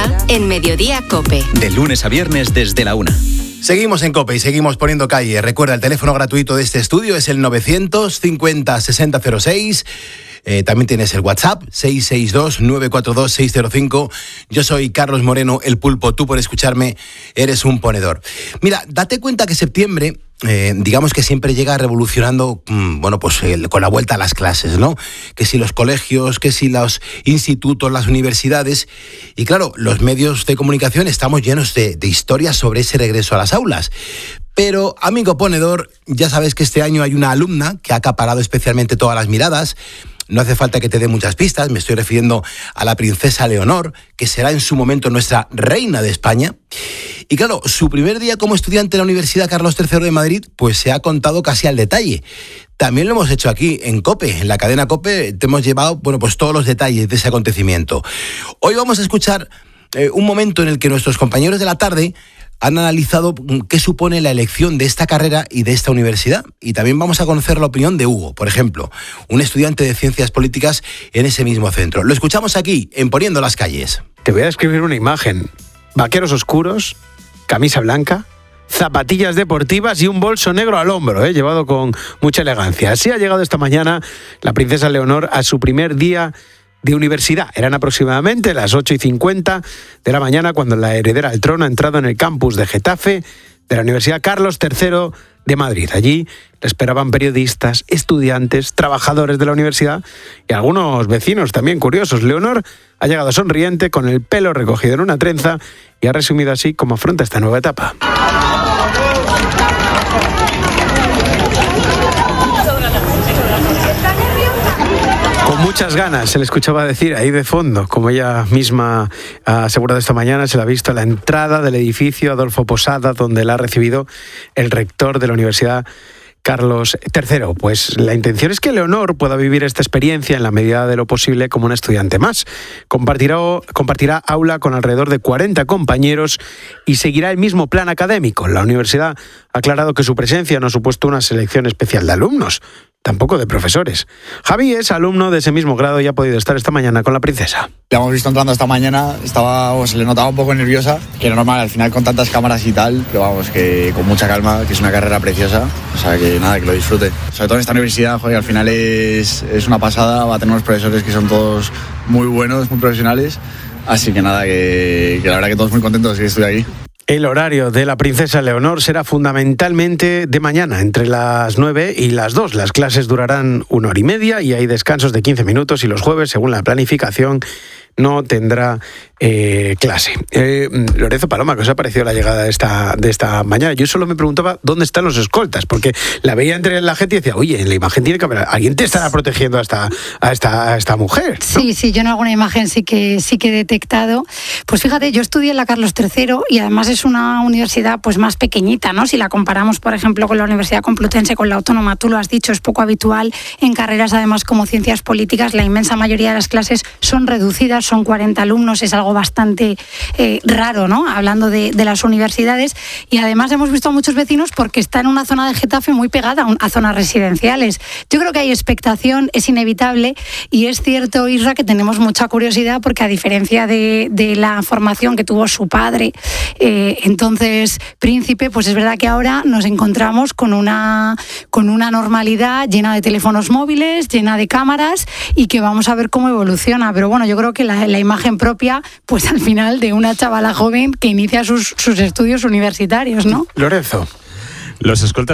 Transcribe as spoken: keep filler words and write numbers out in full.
hora en Mediodía COPE. De lunes a viernes desde la una. Seguimos en COPE y seguimos poniendo calle. Recuerda, el teléfono gratuito de este estudio es el novecientos cincuenta sesenta cero seis. Eh, también tienes el WhatsApp, seis seis dos nueve cuatro dos seis cero cinco. Yo soy Carlos Moreno, el Pulpo. Tú, por escucharme, eres un ponedor. Mira, date cuenta que septiembre, eh, digamos que siempre llega revolucionando, mmm, bueno, pues eh, con la vuelta a las clases, ¿no? Que si los colegios, que si los institutos, las universidades. Y claro, los medios de comunicación estamos llenos de, de historias sobre ese regreso a las aulas. Pero, amigo ponedor, ya sabes que este año hay una alumna que ha acaparado especialmente todas las miradas. No hace falta que te dé muchas pistas, me estoy refiriendo a la princesa Leonor, que será en su momento nuestra reina de España. Y claro, su primer día como estudiante en la Universidad Carlos tercero de Madrid, pues se ha contado casi al detalle. También lo hemos hecho aquí en COPE, en la cadena COPE, te hemos llevado, bueno, pues todos los detalles de ese acontecimiento. Hoy vamos a escuchar eh, un momento en el que nuestros compañeros de la tarde han analizado qué supone la elección de esta carrera y de esta universidad. Y también vamos a conocer la opinión de Hugo, por ejemplo, un estudiante de Ciencias Políticas en ese mismo centro. Lo escuchamos aquí, en Poniendo las Calles. Te voy a describir una imagen. Vaqueros oscuros, camisa blanca, zapatillas deportivas y un bolso negro al hombro, ¿eh? Llevado con mucha elegancia. Así ha llegado esta mañana la princesa Leonor a su primer día de universidad. Eran aproximadamente las ocho y cincuenta de la mañana cuando la heredera al trono ha entrado en el campus de Getafe de la Universidad Carlos tercero de Madrid. Allí le esperaban periodistas, estudiantes, trabajadores de la universidad y algunos vecinos también curiosos. Leonor ha llegado sonriente, con el pelo recogido en una trenza, y ha resumido así cómo afronta esta nueva etapa. Con muchas ganas, se le escuchaba decir ahí de fondo, como ella misma ha asegurado esta mañana, se la ha visto a la entrada del edificio Adolfo Posada, donde la ha recibido el rector de la Universidad Carlos tercero. Pues la intención es que Leonor pueda vivir esta experiencia en la medida de lo posible como una estudiante más. Compartirá, compartirá aula con alrededor de cuarenta compañeros y seguirá el mismo plan académico. La universidad ha aclarado que su presencia no ha supuesto una selección especial de alumnos, tampoco de profesores. Javi es alumno de ese mismo grado y ha podido estar esta mañana con la princesa. La hemos visto entrando esta mañana, estaba, o se le notaba un poco nerviosa, que era normal al final con tantas cámaras y tal, pero vamos, que con mucha calma, que es una carrera preciosa, o sea que nada, que lo disfrute. Sobre todo en esta universidad, joder, al final es, es una pasada, va a tener unos profesores que son todos muy buenos, muy profesionales, así que nada, que, que la verdad que todos muy contentos de que estoy aquí. El horario de la princesa Leonor será fundamentalmente de mañana, entre las nueve y las dos. Las clases durarán una hora y media y hay descansos de quince minutos, y los jueves, según la planificación, no tendrá eh, clase. Eh, Lorenzo Paloma, ¿qué os ha parecido la llegada de esta, de esta mañana? Yo solo me preguntaba dónde están los escoltas, porque la veía entre la gente y decía, oye, en la imagen tiene que haber, alguien te estará protegiendo a esta, a esta, a esta mujer, ¿no? Sí, sí, yo en alguna imagen sí que, sí que he detectado. Pues fíjate, yo estudié en la Carlos tercero y además es una universidad pues más pequeñita, ¿no? Si la comparamos, por ejemplo, con la Universidad Complutense, con la Autónoma, tú lo has dicho, es poco habitual en carreras además como Ciencias Políticas. La inmensa mayoría de las clases son reducidas, son cuarenta alumnos, es algo bastante eh, raro, ¿no? Hablando de, de las universidades. Y además hemos visto a muchos vecinos porque está en una zona de Getafe muy pegada a, un, a zonas residenciales. Yo creo que hay expectación, es inevitable, y es cierto, Isra, que tenemos mucha curiosidad porque, a diferencia de, de la formación que tuvo su padre, eh, entonces príncipe, pues es verdad que ahora nos encontramos con una, con una normalidad llena de teléfonos móviles, llena de cámaras, y que vamos a ver cómo evoluciona. Pero bueno, yo creo que la, la imagen propia, pues al final, de una chavala joven que inicia sus, sus estudios universitarios, ¿no? Lorenzo. Los escoltas